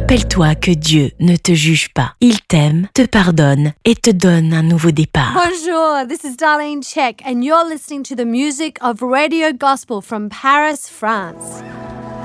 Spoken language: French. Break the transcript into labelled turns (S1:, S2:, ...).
S1: Rappelle-toi que Dieu ne te juge pas. Il t'aime, te pardonne et te donne un nouveau départ.
S2: Bonjour, this is Darlene Check and you're listening to the music of Radio Gospel from Paris, France.